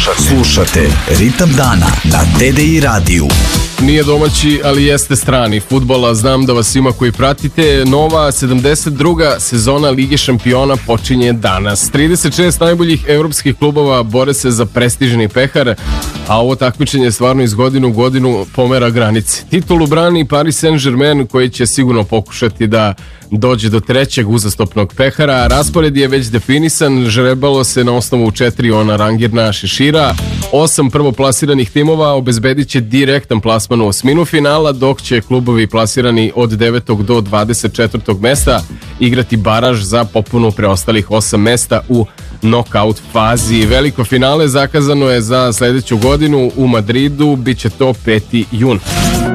Slušate Ritam dana na TDI radiju. Nije domaći, ali jeste strani fudbala. Znam da vas ima koji pratite. Nova 72. sezona Lige šampiona počinje danas. 36 najboljih evropskih klubova bore se za prestižni pehar, a ovo takmičenje stvarno iz godine u godinu pomera granice. Titulu brani Paris Saint-Germain, koji će sigurno pokušati da dođe do trećeg uzastopnog pehara. Raspored je već definisan, žrebalo se na osnovu 4 rangirna šešira. 8 prvoplasiranih timova obezbedit će direktan plasman u osminu finala, dok će klubovi plasirani od 9. do 24. mesta igrati baraž za popunu preostalih 8 mesta u nokaut fazi. Veliko finale zakazano je za sledeću godinu u Madridu, bit će to 5. jun.